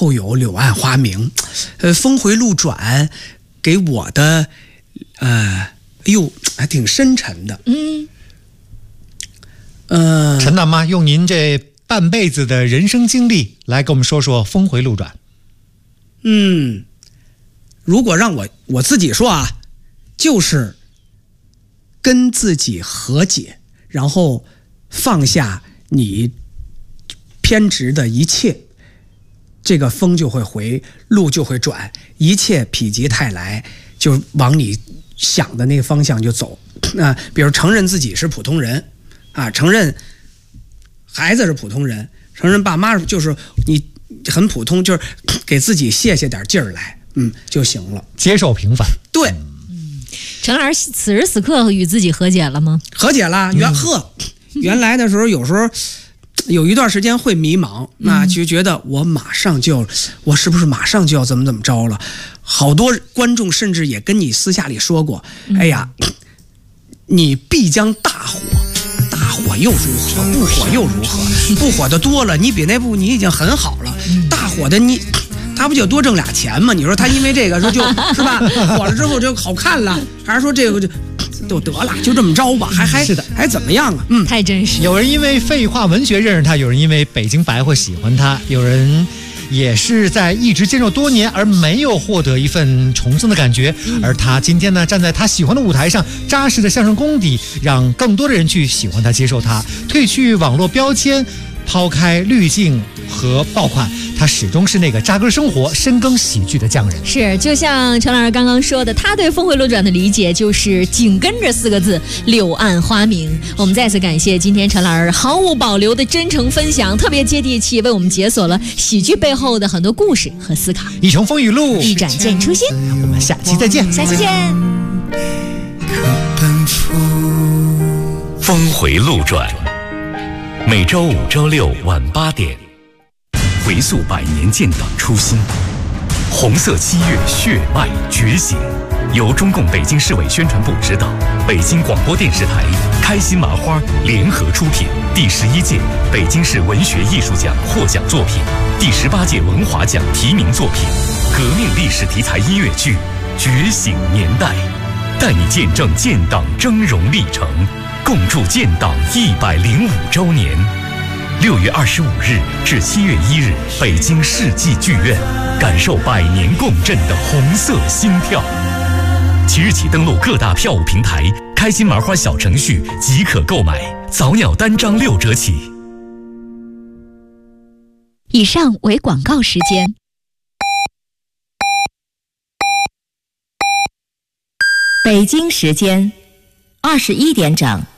后有柳暗花明，峰回路转，给我的还挺深沉的。 陈大妈用您这半辈子的人生经历来跟我们说说峰回路转。 如果让我自己说啊，就是跟自己和解，然后放下你偏执的一切，这个风就会回，路就会转，一切否极泰来，就往你想的那个方向就走。比如承认自己是普通人啊，承认孩子是普通人，承认爸妈就是你很普通，就是给自己卸点劲儿来，就行了。 接受平凡。 对。 陈老师此时此刻与自己和解了吗？ 和解了。原来的时候，有时候有一段时间会迷茫，那就觉得我是不是马上就要怎么着了？好多观众甚至也跟你私下里说过，哎呀，你必将大火，大火又如何？不火又如何？不火的多了，你比那部你已经很好了，大火的他不就多挣俩钱吗？你说他因为这个说就是吧，火了之后就好看了，还是说这个就得了，就这么着吧？是的，还怎么样啊？ 太真实。 有人因为废话文学认识他，有人因为北京白话喜欢他，有人也是在一直坚守多年而没有获得一份重生的感觉。而他今天呢，站在他喜欢的舞台上，扎实的相声功底，让更多的人去喜欢他、接受他，褪去网络标签，抛开滤镜和爆款，他始终是那个扎根生活、深耕喜剧的匠人。 是，就像陈老师刚刚说的，他对峰回路转的理解就是紧跟着4个字：柳暗花明。我们再次感谢今天陈老师毫无保留的真诚分享，特别接地气，为我们解锁了喜剧背后的很多故事和思考。 一程风雨路， 一展见初心。 我们下期再见。 下期见。 峰回路转，每周5、周6晚8点，回溯100年建党初心，红色7月血脉觉醒。由中共北京市委宣传部指导，北京广播电视台、开心麻花联合出品，第11届北京市文学艺术奖获奖作品，第18届文华奖提名作品，革命历史题材音乐剧《觉醒年代》，带你见证建党峥嵘历程，共筑建党105周年。6月25日至7月1日，北京世纪剧院，感受100年共振的红色心跳。即日起登录各大票务平台，开心麻花小程序即可购买，早鸟单张6折起。 以上为广告时间。北京时间21点整。